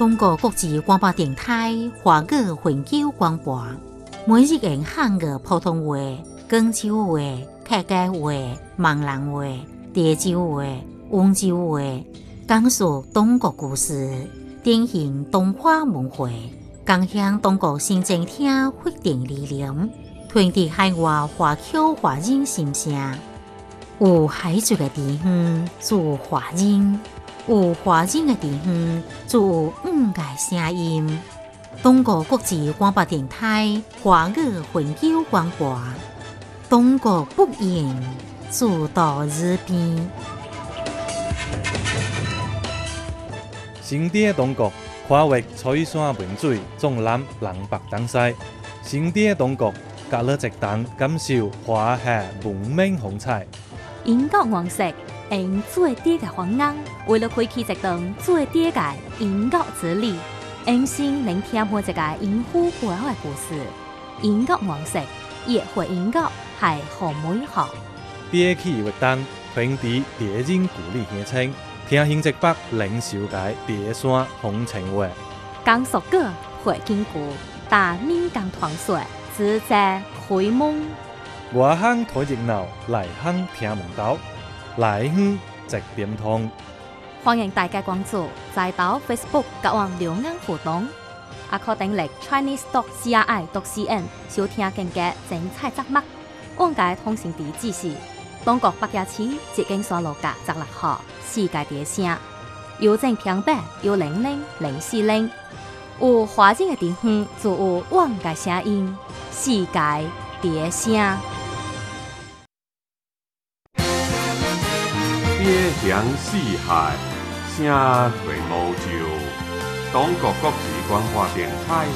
中国国际广播电台华语环球广播，每日用汉语普通话、广州话、客家话、闽南话、潮州话、温州话，讲述中国故事，典型东华文化，共享中国新政厅发展理念，传递海外华侨华人心声。有海族的地方，就有华人；有华人的地方，就有五个声音。中国国际广播电台华语环球广播，中国不言，自到日边。 新地的中国跨越彩山文水，纵览南北东西。新地的中国，隔了一档感受华夏文明风采。 英国王室用最低嘅方案，为了开启一段最低嘅英国之旅，用心聆听每一个英夫背后嘅故事。英国王室也会英国系好美好。 憋起活动，传递别人故里乡亲，听新浙北领袖界别山风情话。 讲述歌会经过，大闽讲传说，自在开蒙。 外乡睇热闹，内乡听门道，内乡直点通。 欢迎大家关注在岛 Facebook 甲网两岸互动，也可订阅 Chinese.CRI.CN 收听更加精彩节目。往界通讯地址是中国北野市捷径山路甲16号世界第声，邮政平板1000440。有华人的地方就有往界声音，世界第声。 边乡四海，声退无旧。中国国际广播电台